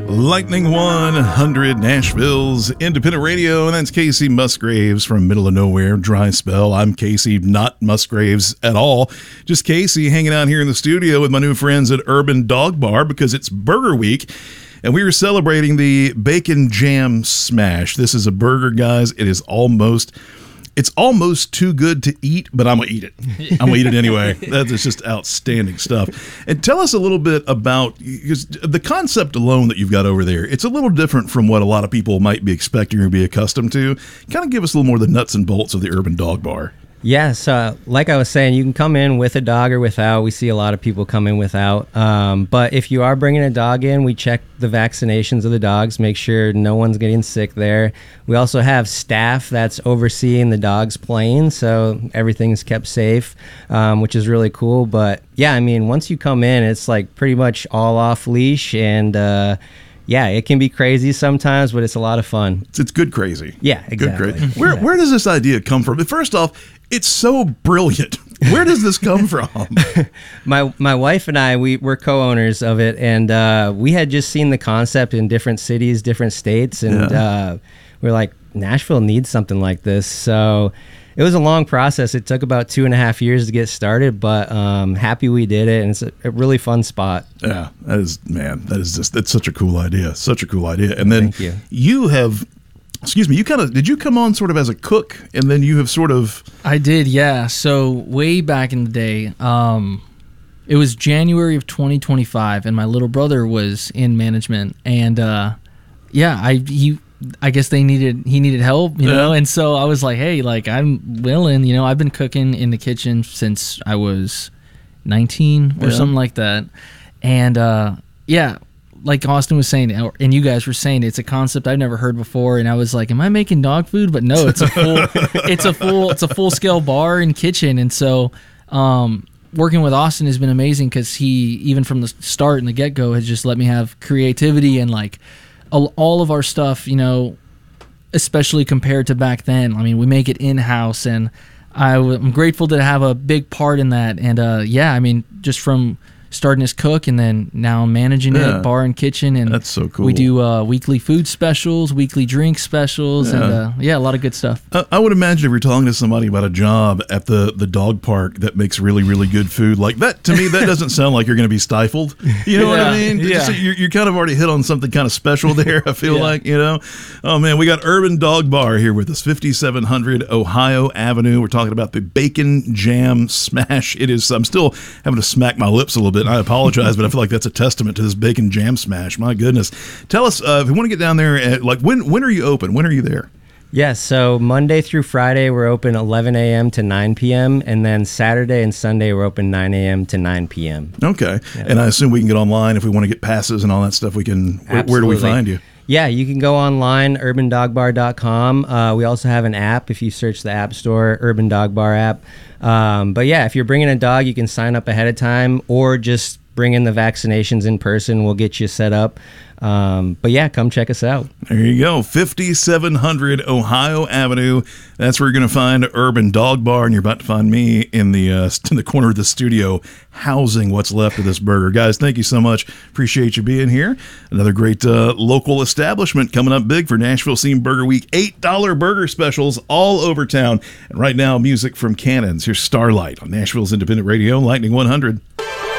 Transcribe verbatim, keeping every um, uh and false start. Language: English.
Lightning one hundred, Nashville's independent radio, and that's Casey Musgraves from Middle of Nowhere, Dry Spell. I'm Casey, not Musgraves at all. Just Casey hanging out here in the studio with my new friends at Urban Dog Bar because it's Burger Week, and we are celebrating the Bacon Jam Smash. This is a burger, guys. It is almost... It's almost too good to eat, but I'm going to eat it. I'm going to eat it anyway. That is just outstanding stuff. And tell us a little bit about, because the concept alone that you've got over there, it's a little different from what a lot of people might be expecting or be accustomed to. Kind of give us a little more of the nuts and bolts of the Urban Dog Bar. Yes, uh, like I was saying, you can come in with a dog or without. We see a lot of people come in without. Um, but if you are bringing a dog in, we check the vaccinations of the dogs, make sure no one's getting sick there. We also have staff that's overseeing the dogs playing, so everything's kept safe, um, which is really cool. But yeah, I mean, once you come in, it's like pretty much all off leash, and uh, yeah, it can be crazy sometimes, but it's a lot of fun. It's, it's good crazy. Yeah, exactly. Good crazy. Where, where does this idea come from? First off, it's so brilliant. Where does this come from? my my wife and I, we were co-owners of it, and uh, we had just seen the concept in different cities, different states, and yeah. uh, we were like, Nashville needs something like this. So it was a long process. It took about two and a half years to get started, but um, happy we did it, and it's a, a really fun spot. Yeah, that is, man, that is just, that's such a cool idea. Such a cool idea. And then Thank you. you have... Excuse me, you kind of, did you come on sort of as a cook, and then you have sort of... I did, yeah. So way back in the day, um, it was January of twenty twenty-five, and my little brother was in management, and uh, yeah, I he, I guess they needed, he needed help, you know, and so I was like, hey, like, I'm willing, you know, I've been cooking in the kitchen since I was nineteen or yeah. something like that, and uh, yeah, like Austin was saying, and you guys were saying, it's a concept I've never heard before, and I was like, "Am I making dog food?" But no, it's a full, it's a full, it's a full scale bar and kitchen, and so um, working with Austin has been amazing because he, even from the start and the get go, has just let me have creativity and like all of our stuff, you know, especially compared to back then. I mean, we make it in house, and I w- I'm grateful to have a big part in that, and uh, yeah, I mean, just from starting as cook and then now managing yeah. it, bar and kitchen, and that's so cool. We do uh, weekly food specials, weekly drink specials, yeah. and uh, yeah, a lot of good stuff. I, I would imagine if you're talking to somebody about a job at the, the dog park that makes really, really good food, like that, to me, that doesn't sound like you're going to be stifled. You know yeah. what I mean? Yeah. Just, you're, you're kind of already hit on something kind of special there, I feel yeah. like, you know? Oh, man, we got Urban Dog Bar here with us, fifty-seven hundred Ohio Avenue. We're talking about the Bacon Jam Smash. It is, I'm still having to smack my lips a little bit, and I apologize, but I feel like that's a testament to this Bacon Jam Smash. My goodness. Tell us, uh, if you want to get down there, uh, like when when are you open? When are you there? Yes, so Monday through Friday, we're open eleven a.m. to nine p.m., and then Saturday and Sunday, we're open nine a.m. to nine p.m. Okay. Yeah. And I assume we can get online if we want to get passes and all that stuff. We can. Where, where do we find you? Yeah, you can go online, urban dog bar dot com. Uh, we also have an app if you search the App Store, Urban Dog Bar app. Um, but yeah, if you're bringing a dog, you can sign up ahead of time or just bring in the vaccinations in person. We'll get you set up. Um, but yeah, come check us out. There you go. fifty-seven hundred Ohio Avenue. That's where you're going to find Urban Dog Bar, and you're about to find me in the uh, in the corner of the studio housing what's left of this burger. Guys, thank you so much. Appreciate you being here. Another great uh, local establishment coming up big for Nashville Scene Burger Week. eight dollar burger specials all over town. And right now, music from Cannons. Here's Starlight on Nashville's independent radio, Lightning one hundred.